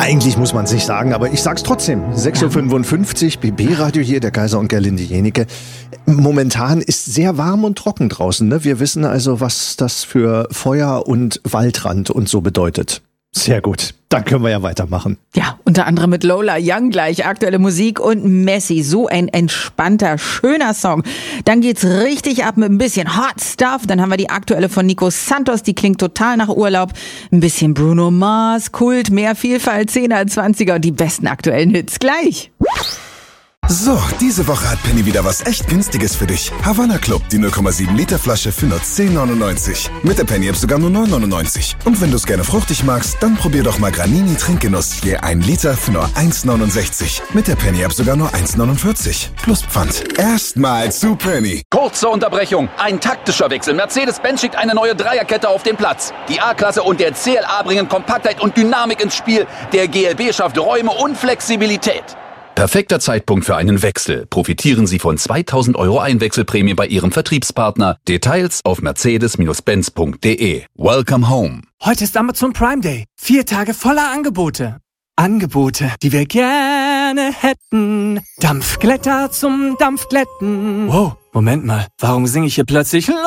Eigentlich muss man es nicht sagen, aber ich sag's trotzdem. 6.55 Uhr, BB-Radio hier, der Kaiser und Gerlinde Jenike. Momentan ist sehr warm und trocken draußen. Ne? Wir wissen also, was das für Feuer und Waldrand und so bedeutet. Sehr gut, dann können wir ja weitermachen. Ja, unter anderem mit Lola Young gleich, aktuelle Musik und Messi. So ein entspannter, schöner Song. Dann geht's richtig ab mit ein bisschen Hot Stuff. Dann haben wir die aktuelle von Nico Santos, die klingt total nach Urlaub. Ein bisschen Bruno Mars, Kult, mehr Vielfalt, 10er, 20er und die besten aktuellen Hits gleich. So, diese Woche hat Penny wieder was echt Günstiges für dich. Havana Club, die 0,7 Liter Flasche für nur 10,99. Mit der Penny App sogar nur 9,99. Und wenn du es gerne fruchtig magst, dann probier doch mal Granini Trinkgenuss. Je 1 Liter für nur 1,69. Mit der Penny App sogar nur 1,49. Plus Pfand. Erstmal zu Penny. Kurze Unterbrechung. Ein taktischer Wechsel. Mercedes-Benz schickt eine neue Dreierkette auf den Platz. Die A-Klasse und der CLA bringen Kompaktheit und Dynamik ins Spiel. Der GLB schafft Räume und Flexibilität. Perfekter Zeitpunkt für einen Wechsel. Profitieren Sie von 2.000 € Einwechselprämie bei Ihrem Vertriebspartner. Details auf mercedes-benz.de. Welcome home. Heute ist Amazon Prime Day. 4 Tage voller Angebote. Angebote, die wir gerne hätten. Dampfglätter zum Dampfglätten. Wow, Moment mal. Warum singe ich hier plötzlich